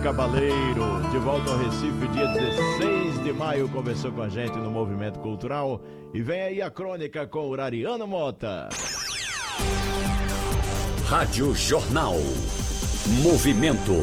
Cabaleiro, de volta ao Recife, dia 16 de maio, conversou com a gente no Movimento Cultural. E vem aí a crônica com o Urariano Mota. Rádio Jornal. Movimento.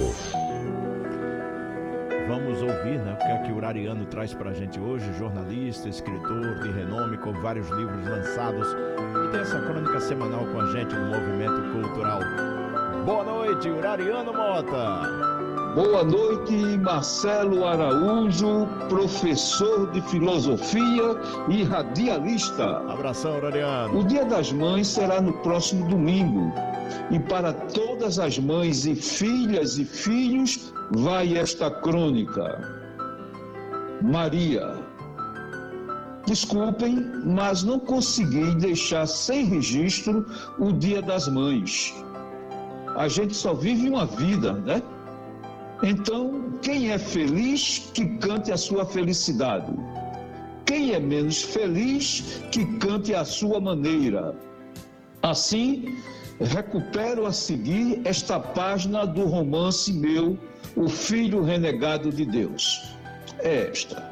Vamos ouvir, né, o que é que o Urariano traz pra gente hoje, jornalista, escritor de renome, com vários livros lançados. E tem essa crônica semanal com a gente no Movimento Cultural. Boa noite, Urariano Mota. Boa noite, Marcelo Araújo, professor de filosofia e radialista. Abração, Urariano. O Dia das Mães será no próximo domingo. E para todas as mães e filhas e filhos, vai esta crônica. Maria. Desculpem, mas não consegui deixar sem registro o Dia das Mães. A gente só vive uma vida, né? Então, quem é feliz, que cante a sua felicidade. Quem é menos feliz, que cante a sua maneira. Assim, recupero a seguir esta página do romance meu, O Filho Renegado de Deus. É esta.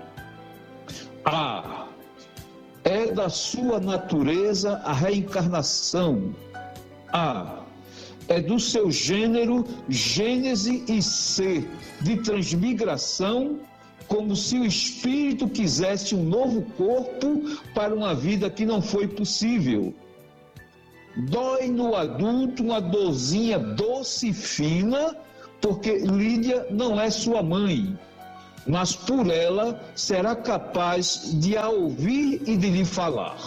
É da sua natureza a reencarnação. É do seu gênero, gênese e ser, de transmigração, como se o espírito quisesse um novo corpo para uma vida que não foi possível. Dói no adulto uma dorzinha doce e fina, porque Lídia não é sua mãe, mas por ela será capaz de a ouvir e de lhe falar.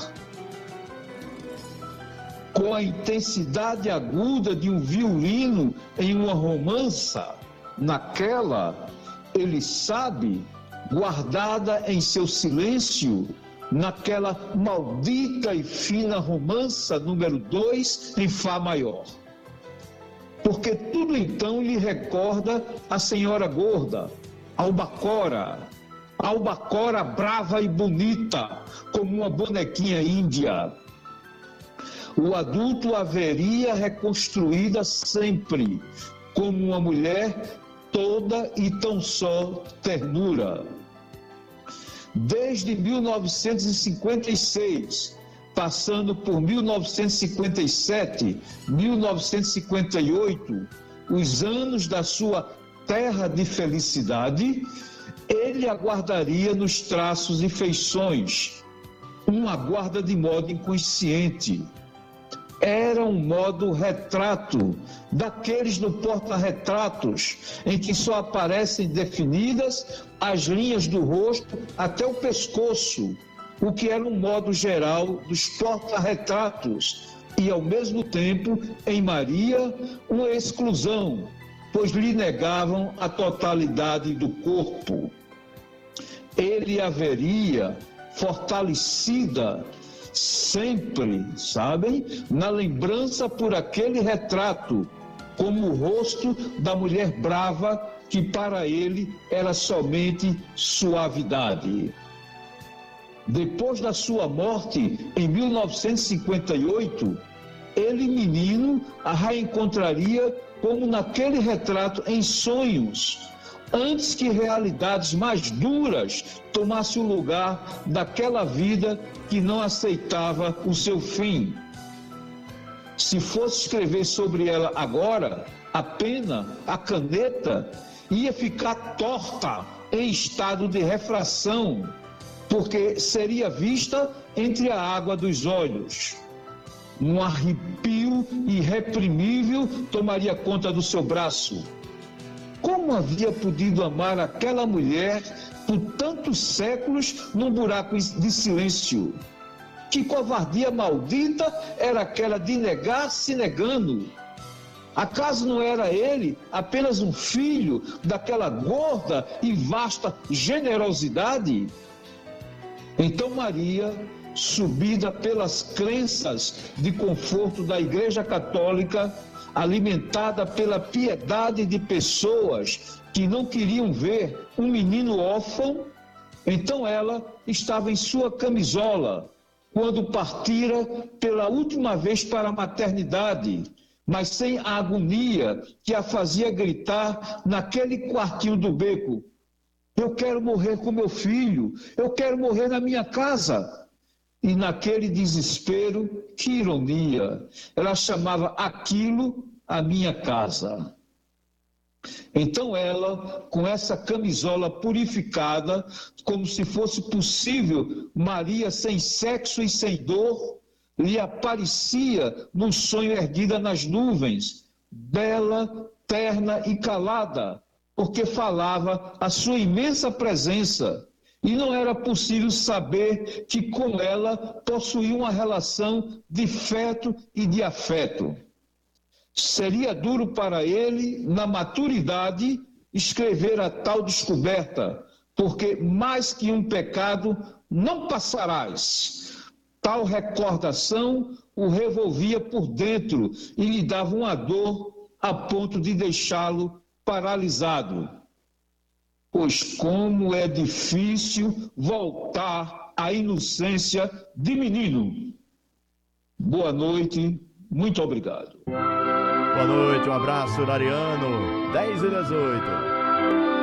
Com a intensidade aguda de um violino em uma romança, naquela, ele sabe, guardada em seu silêncio, naquela maldita e fina romança número 2 em Fá maior. Porque tudo então lhe recorda a senhora gorda, Albacora brava e bonita, como uma bonequinha índia. O adulto a veria reconstruída sempre, como uma mulher toda e tão só ternura. Desde 1956, passando por 1957, 1958, os anos da sua terra de felicidade, ele aguardaria nos traços e feições, uma guarda de modo inconsciente. Era um modo retrato, daqueles no porta-retratos, em que só aparecem definidas as linhas do rosto até o pescoço, o que era um modo geral dos porta-retratos, e ao mesmo tempo, em Maria, uma exclusão, pois lhe negavam a totalidade do corpo. Ele a veria fortalecida, sempre, sabem, na lembrança por aquele retrato, como o rosto da mulher brava, que para ele era somente suavidade. Depois da sua morte, em 1958, ele, menino, a reencontraria como naquele retrato em sonhos, antes que realidades mais duras tomassem o lugar daquela vida que não aceitava o seu fim. Se fosse escrever sobre ela agora, a pena, a caneta, ia ficar torta em estado de refração, porque seria vista entre a água dos olhos. Um arrepio irreprimível tomaria conta do seu braço. Como havia podido amar aquela mulher por tantos séculos num buraco de silêncio? Que covardia maldita era aquela de negar-se negando? Acaso não era ele apenas um filho daquela gorda e vasta generosidade? Então Maria, subida pelas crenças de conforto da Igreja Católica, alimentada pela piedade de pessoas que não queriam ver um menino órfão, então ela estava em sua camisola, quando partira pela última vez para a maternidade, mas sem a agonia que a fazia gritar naquele quartinho do beco: eu quero morrer com meu filho, eu quero morrer na minha casa. E naquele desespero, que ironia, ela chamava aquilo a minha casa. Então ela, com essa camisola purificada, como se fosse possível Maria sem sexo e sem dor, lhe aparecia num sonho erguida nas nuvens, bela, terna e calada, porque falava a sua imensa presença, e não era possível saber que com ela possuía uma relação de feto e de afeto. Seria duro para ele, na maturidade, escrever a tal descoberta, porque mais que um pecado não passarás. Tal recordação o revolvia por dentro e lhe dava uma dor a ponto de deixá-lo paralisado. Pois como é difícil voltar à inocência de menino. Boa noite, muito obrigado. Boa noite, um abraço, Lariano. 10h18.